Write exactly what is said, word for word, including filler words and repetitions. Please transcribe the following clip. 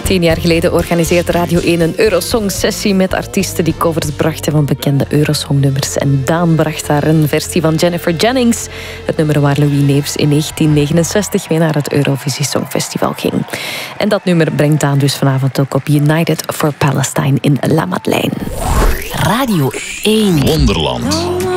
Tien jaar geleden organiseerde Radio één een Eurosong-sessie met artiesten die covers brachten van bekende Eurosong-nummers. En Daan bracht daar een versie van Jennifer Jennings, het nummer waar Louis Neefs in negentien negenenzestig mee naar het Eurovisie Songfestival ging. En dat nummer brengt Daan dus vanavond ook op United for Palestine in La Madeleine. Radio één. Wonderland.